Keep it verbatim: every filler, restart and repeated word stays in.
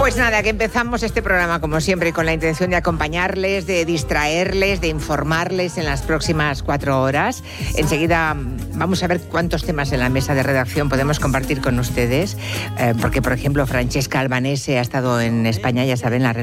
Pues nada, que empezamos este programa como siempre con la intención de acompañarles, de distraerles, de informarles en las próximas cuatro horas. Enseguida vamos a ver cuántos temas en la mesa de redacción podemos compartir con ustedes, eh, porque por ejemplo Francesca Albanese ha estado en España, ya saben, la